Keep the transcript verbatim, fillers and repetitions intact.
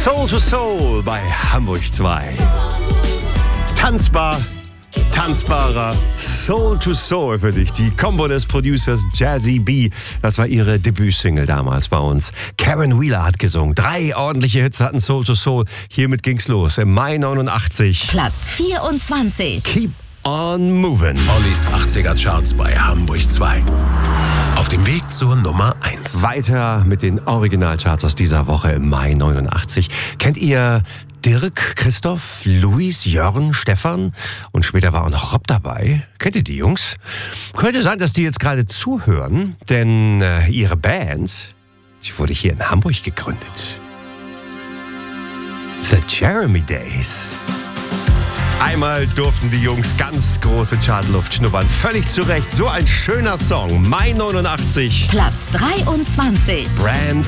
Soul to Soul bei Hamburg zwei. Tanzbar, tanzbarer Soul to Soul für dich. Die Combo des Producers Jazzy B. Das war ihre Debütsingle damals bei uns. Karen Wheeler hat gesungen. Drei ordentliche Hits hatten Soul to Soul. Hiermit ging's los im Mai neunundachtzig. Platz vierundzwanzig. Keep on moving. Ollis achtziger Charts bei Hamburg zwei. Auf dem Weg zur Nummer eins. Weiter mit den Originalcharts aus dieser Woche im Mai neunundachtzig. Kennt ihr Dirk, Christoph, Luis, Jörn, Stefan und später war auch noch Rob dabei? Kennt ihr die Jungs? Könnte sein, dass die jetzt gerade zuhören, denn äh, ihre Band, sie wurde hier in Hamburg gegründet. The Jeremy Days. Einmal durften die Jungs ganz große Chartluft schnuppern. Völlig zu Recht. So ein schöner Song. Mai neunundachtzig. Platz dreiundzwanzig. Brand